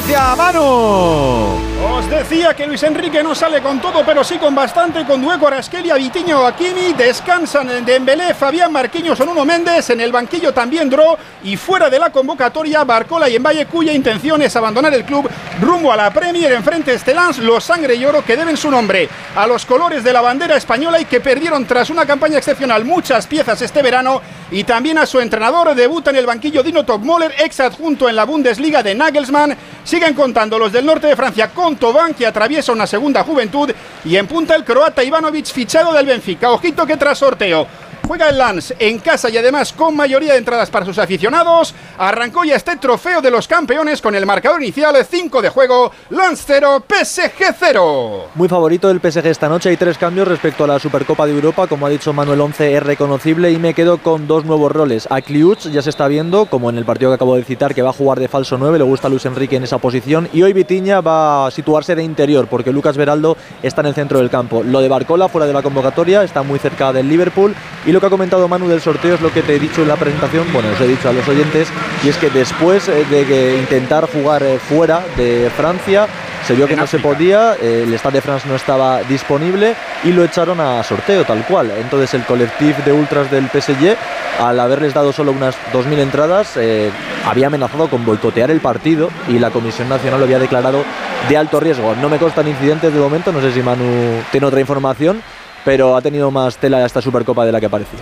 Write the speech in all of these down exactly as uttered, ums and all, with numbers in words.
Francia, Manu. Os decía que Luis Enrique no sale con todo, pero sí con bastante, con Dueco, Kvaratskhelia, Vitinho, Hakimi, descansan en Dembélé, Fabián Marquinhos o Nuno Méndez, en el banquillo también Dro, y fuera de la convocatoria Barcola y Mbaye, cuya intención es abandonar el club rumbo a la Premier. Enfrente Estelans, los sangre y oro que deben su nombre a los colores de la bandera española y que perdieron tras una campaña excepcional muchas piezas este verano, y también a su entrenador. Debuta en el banquillo Dino Topmöller, ex adjunto en la Bundesliga de Nagelsmann. Siguen contando los del norte de Francia con Thauvin, que atraviesa una segunda juventud, y en punta el croata Ivanovic, fichado del Benfica. Ojito que tras sorteo juega el Lens en casa y además con mayoría de entradas para sus aficionados. Arrancó ya este trofeo de los campeones con el marcador inicial, cinco de juego, Lens cero, P S G cero. Muy favorito el P S G esta noche. Hay tres cambios respecto a la Supercopa de Europa. Como ha dicho Manuel, once es reconocible, y me quedo con dos nuevos roles. A Kliuch ya se está viendo, como en el partido que acabo de citar, que va a jugar de falso nueve. Le gusta a Luis Enrique en esa posición. Y hoy Vitinha va a situarse de interior, porque Lucas Beraldo está en el centro del campo. Lo de Barcola, fuera de la convocatoria, está muy cerca del Liverpool. Y lo que ha comentado Manu del sorteo es lo que te he dicho en la presentación, bueno, os he dicho a los oyentes, y es que después de que intentar jugar fuera de Francia, se vio que no se podía, eh, el Stade de France no estaba disponible y lo echaron a sorteo tal cual. Entonces el colectivo de ultras del P S G, al haberles dado solo unas dos mil entradas, eh, había amenazado con boicotear el partido, y la Comisión Nacional lo había declarado de alto riesgo. No me constan incidentes de momento, no sé si Manu tiene otra información, pero ha tenido más tela esta Supercopa de la que parecía.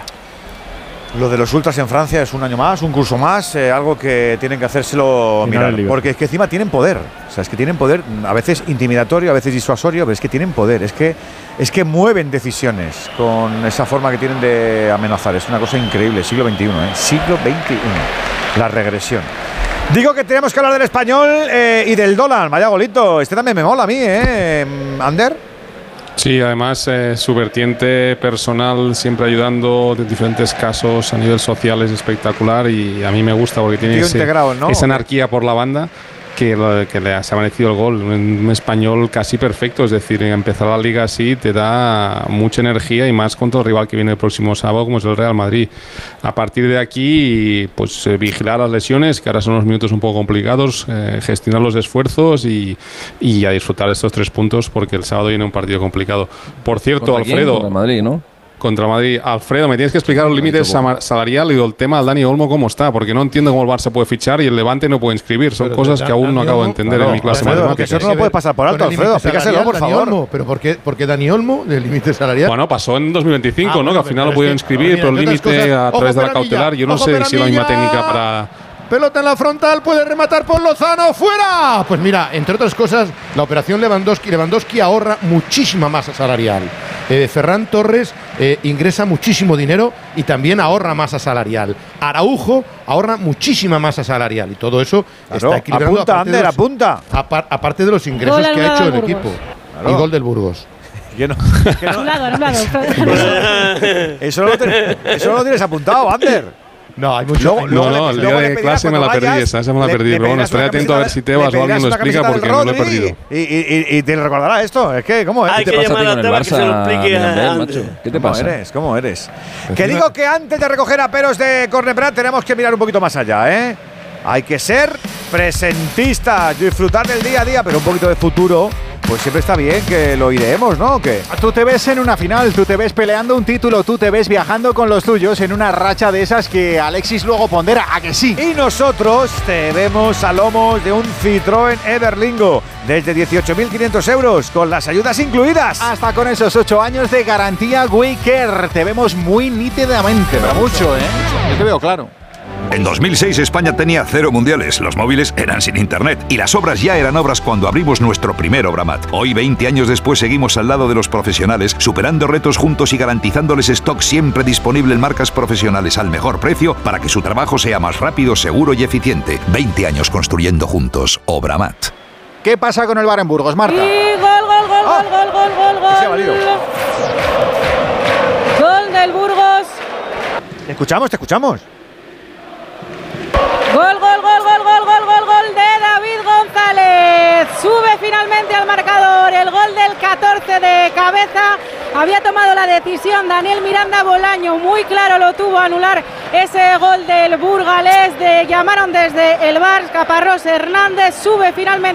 Lo de los ultras en Francia es un año más, un curso más, eh, algo que tienen que hacérselo mirar, porque es que encima tienen poder, o sea, es que tienen poder, a veces intimidatorio, a veces disuasorio, pero es que tienen poder, es que, es que mueven decisiones con esa forma que tienen de amenazar. Es una cosa increíble, siglo veintiuno, ¿eh? siglo veintiuno, la regresión. Digo que tenemos que hablar del español eh, y del dólar. Vaya golito, este también me mola a mí, ¿eh? ¿Ander? Sí, además eh, su vertiente personal, siempre ayudando de diferentes casos a nivel social, es espectacular, y a mí me gusta porque tiene ese, integrado, ¿no? esa anarquía por la banda que, que le ha, se ha merecido el gol. Un español casi perfecto, es decir, empezar la liga así te da mucha energía, y más contra el rival que viene el próximo sábado, como es el Real Madrid. A partir de aquí, pues eh, vigilar las lesiones, que ahora son unos minutos un poco complicados, eh, gestionar los esfuerzos y, y a disfrutar de estos tres puntos, porque el sábado viene un partido complicado. Por cierto, ¿Contra quién? Alfredo. Contra Madrid, ¿no? Contra Madrid. Alfredo, me tienes que explicar los límites salariales y el tema del Dani Olmo cómo está, porque no entiendo cómo el Barça puede fichar y el Levante no puede inscribir. Son pero cosas que aún no acabo de entender claro, en mi clase de matemáticas. Eso no lo puedes pasar por alto, Alfredo. Explícaselo, por Dani favor. Olmo, ¿pero por qué, por qué Dani Olmo del límite salarial? Bueno, pasó en dos mil veinticinco, ah, ¿no? Bueno, que al final lo pudieron inscribir, pero el límite a través de la cautelar. Yo no sé si es la misma técnica para... Pelota en la frontal, puede rematar por Lozano, ¡fuera! Pues mira, entre otras cosas, la operación Lewandowski, Lewandowski ahorra muchísima masa salarial. Eh, Ferran Torres eh, ingresa muchísimo dinero y también ahorra masa salarial. Araujo ahorra muchísima masa salarial, y todo eso claro, está equilibrando. Apunta, Ander, los, apunta. Apar, aparte de los ingresos que ha hecho el equipo. Claro. Y gol del Burgos. Yo no, es que no. Eso no lo tienes, eso no lo tienes apuntado, Ander. No, hay mucho. Luego, no, no, el día de clase me la perdí, esa, esa me la perdí. Pero bueno, estaré atento a ver si Tebas o alguien lo explica, porque no lo he perdido. Y, y, y te recordará esto, es que, ¿cómo es? Hay que llamar a Tebas que se lo explique a Andrés. ¿Qué te pasa? ¿Cómo eres? ¿Cómo eres? Que digo que antes de recoger a peros de Corneprat tenemos que mirar un poquito más allá, ¿eh? Hay que ser presentistas, disfrutar del día a día, pero un poquito de futuro. Pues siempre está bien que lo iremos, ¿no? ¿O qué? Tú te ves en una final, tú te ves peleando un título, tú te ves viajando con los tuyos en una racha de esas que Alexis luego pondera, ¿a que sí? Y nosotros te vemos a lomos de un Citroën Everlingo desde dieciocho mil quinientos euros, con las ayudas incluidas. Hasta con esos ocho años de garantía Waycare. Te vemos muy nítidamente, pero mucho, ¿eh? Yo te veo claro. En dos mil seis España tenía cero mundiales, los móviles eran sin internet y las obras ya eran obras cuando abrimos nuestro primer Obramat. Hoy, veinte años después, seguimos al lado de los profesionales, superando retos juntos y garantizándoles stock siempre disponible en marcas profesionales al mejor precio para que su trabajo sea más rápido, seguro y eficiente. veinte años construyendo juntos. Obramat. ¿Qué pasa con el Bar en Burgos, Marta? Y gol, gol, gol, oh. gol, gol, gol, gol, se ha valido. Gol del Burgos. Te escuchamos, te escuchamos. Gol, gol, gol, gol, gol, gol, gol, gol de David González. Sube finalmente al marcador el gol del catorce de cabeza. Había tomado la decisión Daniel Miranda Bolaño, muy claro lo tuvo, anular ese gol del burgalés. De, llamaron desde el V A R, Caparrós Hernández, sube finalmente